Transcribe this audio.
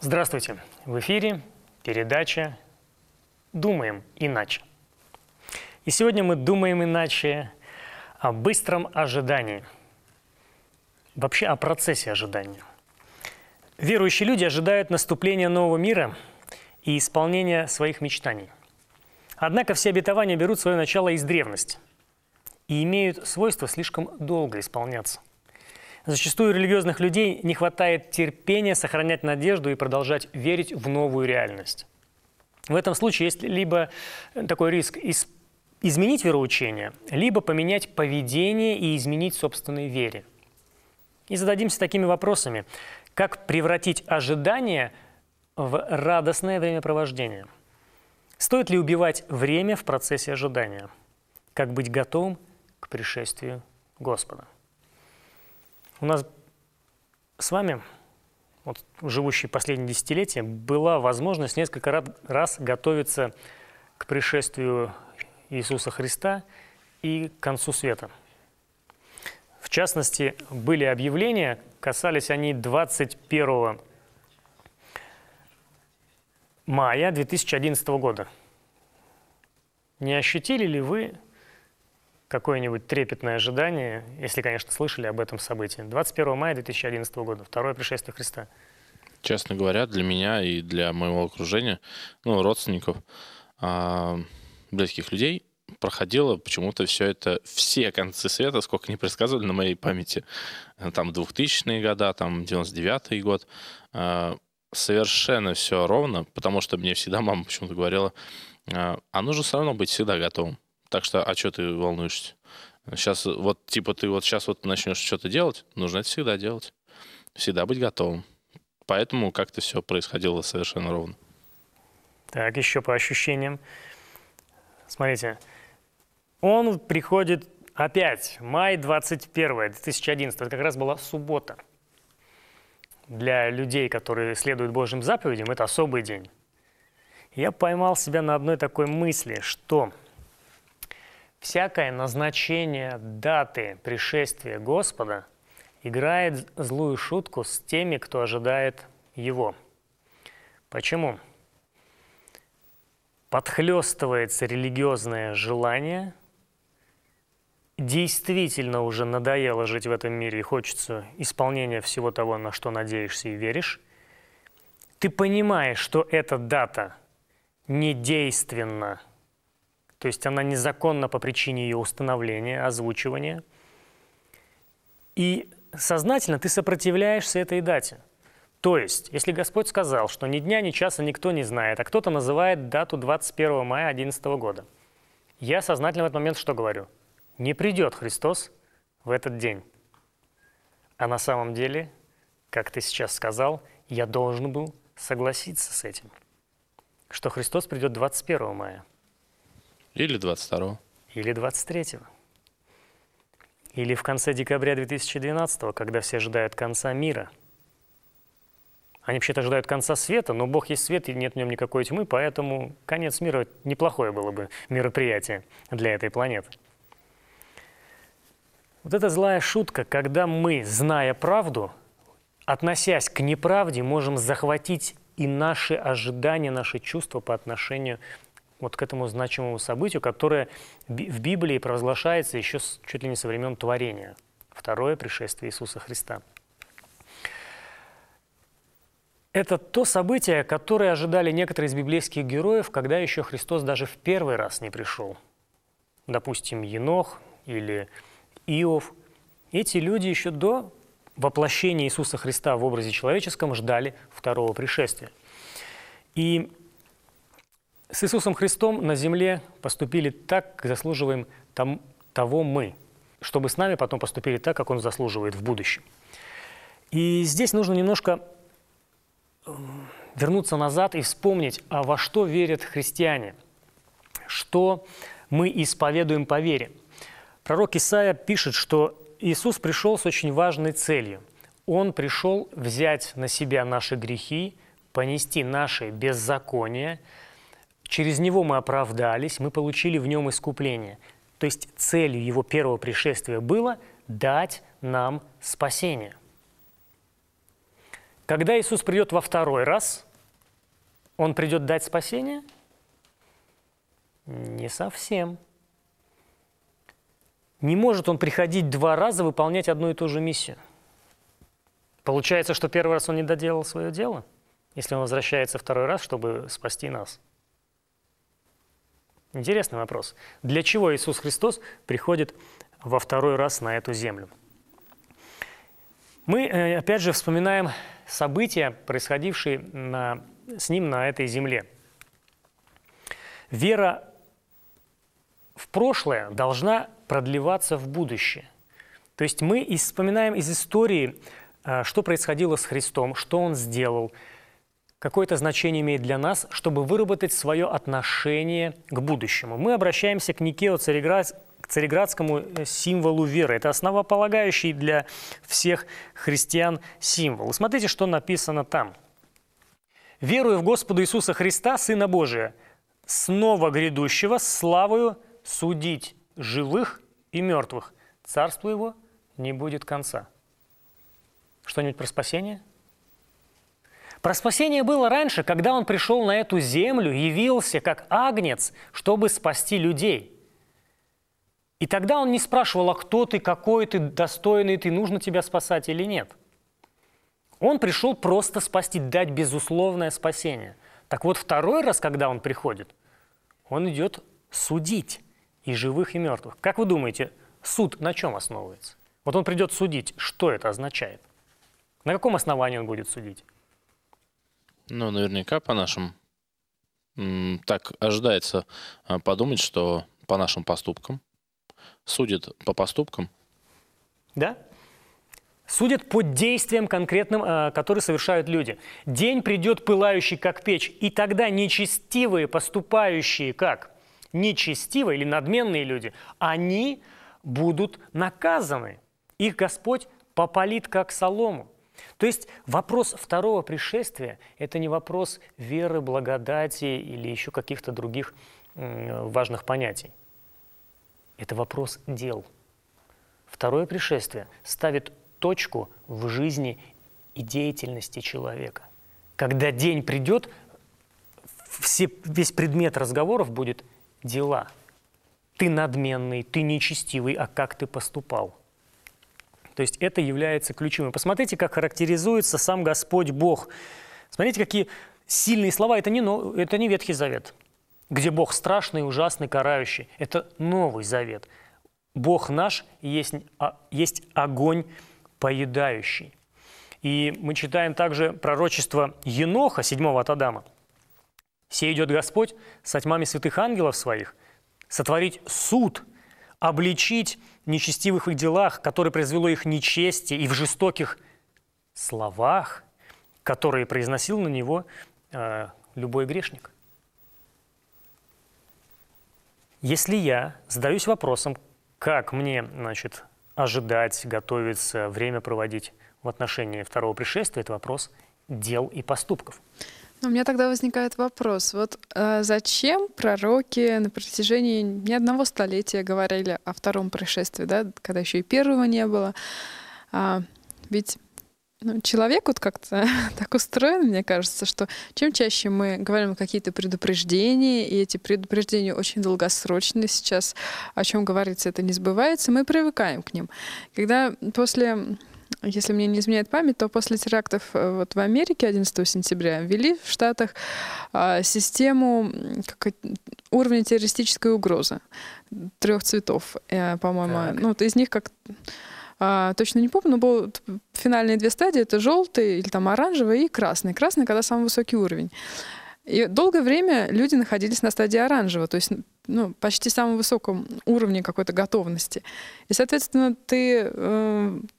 Здравствуйте! В эфире передача «Думаем иначе». И сегодня мы думаем иначе о быстром ожидании, вообще о процессе ожидания. Верующие люди ожидают наступления нового мира и исполнения своих мечтаний. Однако все обетования берут свое начало из древности и имеют свойство слишком долго исполняться. Зачастую у религиозных людей не хватает терпения сохранять надежду и продолжать верить в новую реальность. В этом случае есть либо такой риск изменить вероучение, либо поменять поведение и изменить собственной вере. И зададимся такими вопросами. Как превратить ожидание в радостное времяпровождение? Стоит ли убивать время в процессе ожидания? Как быть готовым к пришествию Господа? У нас с вами, живущие последние десятилетия, была возможность несколько раз готовиться к пришествию Иисуса Христа и к концу света. В частности, были объявления, касались они 21 мая 2011 года. Не ощутили ли вы какое-нибудь трепетное ожидание, если, конечно, слышали об этом событии? 21 мая 2011 года, второе пришествие Христа. Честно говоря, для меня и для моего окружения, родственников, близких людей, проходило почему-то все концы света, сколько они предсказывали на моей памяти, там 2000-е года, там 99-й год, совершенно все ровно, потому что мне всегда мама почему-то говорила, нужно все равно быть всегда готовым. Так что, а что ты волнуешься? Сейчас ты сейчас начнешь что-то делать, нужно это всегда делать. Всегда быть готовым. Поэтому как-то все происходило совершенно ровно. Так, еще по ощущениям. Смотрите, он приходит опять, май 21, 2011, это как раз была суббота. Для людей, которые следуют Божьим заповедям, это особый день. Я поймал себя на одной такой мысли, что всякое назначение даты пришествия Господа играет злую шутку с теми, кто ожидает Его. Почему? Подхлёстывается религиозное желание, действительно уже надоело жить в этом мире и хочется исполнения всего того, на что надеешься и веришь. Ты понимаешь, что эта дата недейственна, то есть она незаконна по причине ее установления, озвучивания, и сознательно ты сопротивляешься этой дате. То есть, если Господь сказал, что ни дня, ни часа никто не знает, а кто-то называет дату 21 мая 2011 года, я сознательно в этот момент что говорю? Не придет Христос в этот день. А на самом деле, как ты сейчас сказал, я должен был согласиться с этим, что Христос придет 21 мая. Или 22. Или 23. Или в конце декабря 2012, когда все ожидают конца мира. Они вообще-то ожидают конца света, но Бог есть свет, и нет в нем никакой тьмы, поэтому конец мира – неплохое было бы мероприятие для этой планеты. Вот это злая шутка, когда мы, зная правду, относясь к неправде, можем захватить и наши ожидания, наши чувства по отношению к этому значимому событию, которое в Библии провозглашается еще чуть ли не со времен творения. Второе пришествие Иисуса Христа. Это то событие, которое ожидали некоторые из библейских героев, когда еще Христос даже в первый раз не пришел. Допустим, Енох или Иов. Эти люди еще до воплощения Иисуса Христа в образе человеческом ждали второго пришествия. И с Иисусом Христом на земле поступили так, как заслуживаем того мы, чтобы с нами потом поступили так, как Он заслуживает в будущем. И здесь нужно немножко вернуться назад и вспомнить, а во что верят христиане, что мы исповедуем по вере. Пророк Исаия пишет, что Иисус пришел с очень важной целью. Он пришел взять на себя наши грехи, понести наши беззакония. Через Него мы оправдались, мы получили в Нем искупление. То есть целью Его первого пришествия было дать нам спасение. Когда Иисус придет во второй раз, Он придет дать спасение? Не совсем. Не может Он приходить 2 раза выполнять одну и ту же миссию. Получается, что первый раз Он не доделал свое дело, если Он возвращается второй раз, чтобы спасти нас. Интересный вопрос. Для чего Иисус Христос приходит во второй раз на эту землю? Мы, опять же, вспоминаем события, происходившие с Ним на этой земле. Вера в прошлое должна продлеваться в будущее. То есть мы вспоминаем из истории, что происходило с Христом, что Он сделал, какое это значение имеет для нас, чтобы выработать свое отношение к будущему. Мы обращаемся к Никео к цареградскому символу веры. Это основополагающий для всех христиан символ. И смотрите, что написано там. «Верую в Господа Иисуса Христа, Сына Божия, снова грядущего, с славою судить живых и мертвых. Царству Его не будет конца». Что-нибудь про спасение? Про спасение было раньше, когда Он пришел на эту землю, явился как агнец, чтобы спасти людей. И тогда Он не спрашивал, а кто ты, какой ты, достойный ты, нужно тебя спасать или нет. Он пришел просто спасти, дать безусловное спасение. Так вот, второй раз, когда Он приходит, Он идет судить и живых, и мертвых. Как вы думаете, суд на чем основывается? Вот Он придет судить, что это означает? На каком основании Он будет судить? Ну, наверняка по нашим... Так ожидается подумать, что по нашим поступкам. Судят по поступкам. Да? Судят по действиям конкретным, которые совершают люди. День придет пылающий, как печь, и тогда нечестивые, поступающие как нечестивые или надменные люди, они будут наказаны. Их Господь попалит, как солому. То есть вопрос второго пришествия – это не вопрос веры, благодати или еще каких-то других важных понятий. Это вопрос дел. Второе пришествие ставит точку в жизни и деятельности человека. Когда день придет, весь предмет разговоров будет дела. Ты надменный, ты нечестивый, а как ты поступал? То есть это является ключевым. Посмотрите, как характеризуется сам Господь Бог. Смотрите, какие сильные слова. Это не Ветхий Завет, где Бог страшный, ужасный, карающий. Это Новый Завет. Бог наш есть огонь поедающий. И мы читаем также пророчество Еноха, 7-го от Адама. «Сей идет Господь со тьмами святых ангелов своих, сотворить суд, обличить нечестивых в их делах, которые произвело их нечестие, и в жестоких словах, которые произносил на него любой грешник». Если я задаюсь вопросом, как мне, ожидать, готовиться, время проводить в отношении второго пришествия, это вопрос дел и поступков. У меня тогда возникает вопрос. Вот зачем пророки на протяжении не одного столетия говорили о втором пришествии, да, когда еще и первого не было? Ведь человек вот как-то так устроен, мне кажется, что чем чаще мы говорим какие-то предупреждения, и эти предупреждения очень долгосрочные сейчас, о чем говорится, это не сбывается, мы привыкаем к ним. Когда если мне не изменяет память, то после терактов в Америке 11 сентября ввели в Штатах систему уровня террористической угрозы 3 цветов, по-моему. Из них точно не помню, но было финальные 2 стадии, это желтый или там оранжевый и красный. Красный, когда самый высокий уровень. И долгое время люди находились на стадии оранжевого, то есть почти самом высоком уровне какой-то готовности. И, соответственно, ты